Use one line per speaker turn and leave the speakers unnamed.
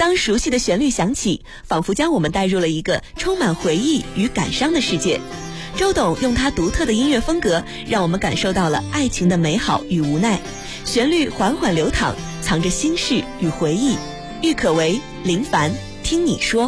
当熟悉的旋律响起，仿佛将我们带入了一个充满回忆与感伤的世界。周董用他独特的音乐风格，让我们感受到了爱情的美好与无奈。旋律缓缓流淌，藏着心事与回忆。郁可唯、林凡，听你说。